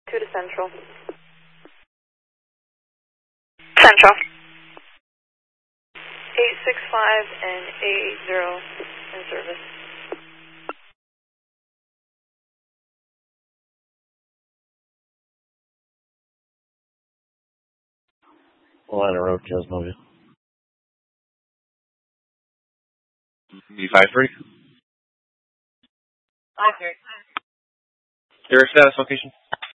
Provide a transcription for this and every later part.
2 to Central. Central. 865 and 880 in service. Atlanta Road, Jasmine. B53. Okay. Your status location?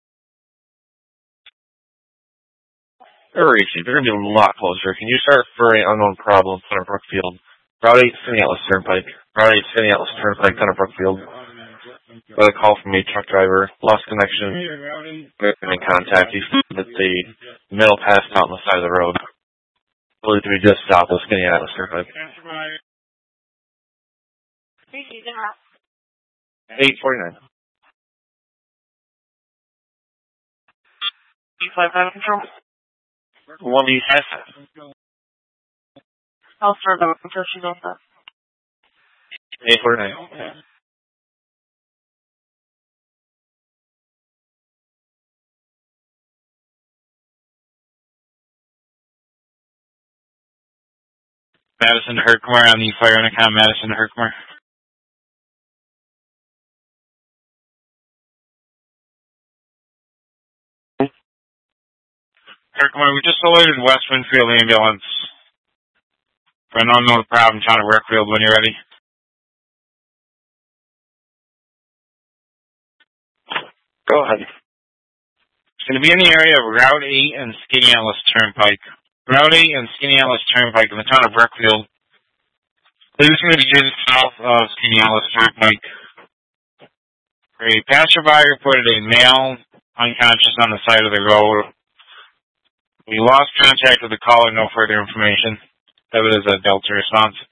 Reaching. They're going to be a lot closer. Can you start for an unknown problem, Thunder Brookfield? Route 8, Skinny Atlas Turnpike. Route 8, Skinny Atlas Turnpike, Thunder Brookfield. Got a call from a truck driver. Lost connection. In contact. He's at the middle pass out on the side of the road. Believed to be just south of Skinny Atlas Turnpike. 849. 855 control. 1B5. I'll start the until she knows that. 849. Madison to Herkimer on the fire intercom, Madison to Herkimer. Herkimer, we just alerted West Winfield ambulance for an unknown problem trying to Brookfield when you're ready. Go ahead. It's going to be in the area of Route 8 and Skinny Atlas Turnpike. Route 8 and Skinny Atlas Turnpike in the town of Brookfield. This is going to be just south of Skinny Atlas Turnpike. A passerby reported a male unconscious on the side of the road. We lost contact with the caller, no further information. That was a Delta response.